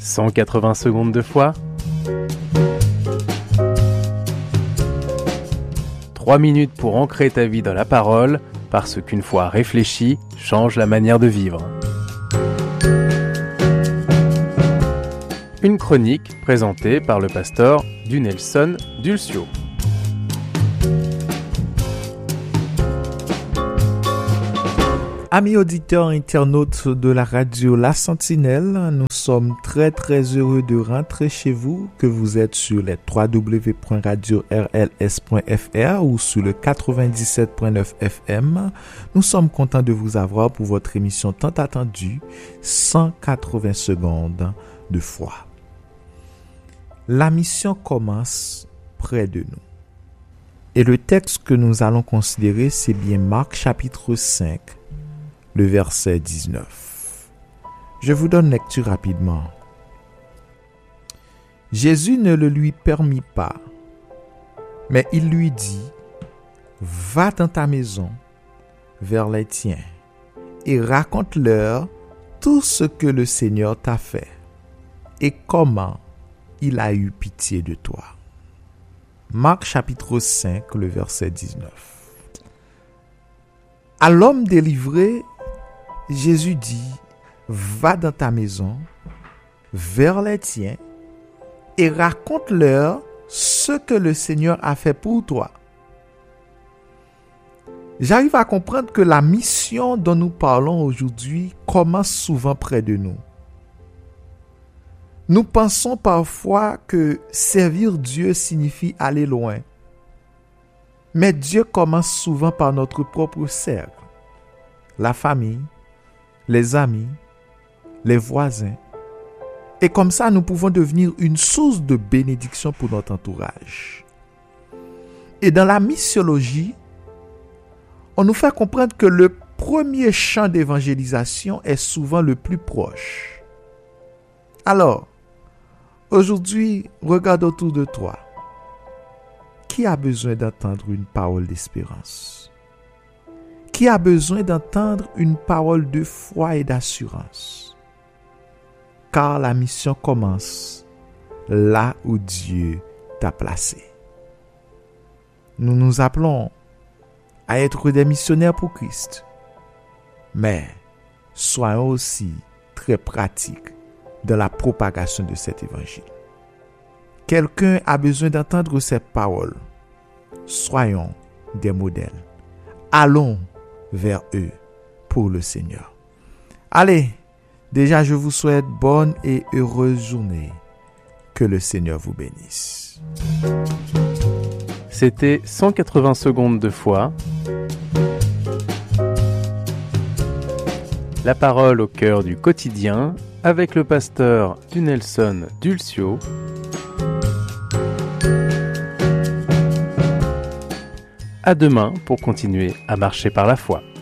180 secondes de foi. 3 minutes pour ancrer ta vie dans la parole, parce qu'une foi réfléchie change la manière de vivre. Une chronique présentée par le pasteur Dunelson Dulcio. Amis auditeurs internautes de la radio La Sentinelle, nous sommes très heureux de rentrer chez vous, que vous êtes sur les www.radio-rls.fr ou sur le 97.9 FM. Nous sommes contents de vous avoir pour votre émission tant attendue, 180 secondes de foi. La mission commence près de nous. Et le texte que nous allons considérer, c'est bien Marc chapitre 5, le verset 19. Je vous donne lecture rapidement. Jésus ne le lui permit pas, mais il lui dit, « Va dans ta maison, vers les tiens, et raconte-leur tout ce que le Seigneur t'a fait, et comment il a eu pitié de toi. » Marc chapitre 5, le verset 19. À l'homme délivré, Jésus dit, va dans ta maison, vers les tiens, et raconte-leur ce que le Seigneur a fait pour toi. J'arrive à comprendre que la mission dont nous parlons aujourd'hui commence souvent près de nous. Nous pensons parfois que servir Dieu signifie aller loin. Mais Dieu commence souvent par notre propre cercle, la famille, les amis, les voisins. Et comme ça, nous pouvons devenir une source de bénédiction pour notre entourage. Et dans la missiologie, on nous fait comprendre que le premier champ d'évangélisation est souvent le plus proche. Alors, aujourd'hui, regarde autour de toi. Qui a besoin d'entendre une parole d'espérance? Qui a besoin d'entendre une parole de foi et d'assurance? Car la mission commence là où Dieu t'a placé. Nous nous appelons à être des missionnaires pour Christ. Mais soyons aussi très pratiques dans la propagation de cet évangile. Quelqu'un a besoin d'entendre cette parole. Soyons des modèles. Allons vers eux pour le Seigneur. Allez, déjà je vous souhaite bonne et heureuse journée. Que le Seigneur vous bénisse. C'était 180 secondes de foi. La parole au cœur du quotidien avec le pasteur Dunelson Dulcio. À demain pour continuer à marcher par la foi.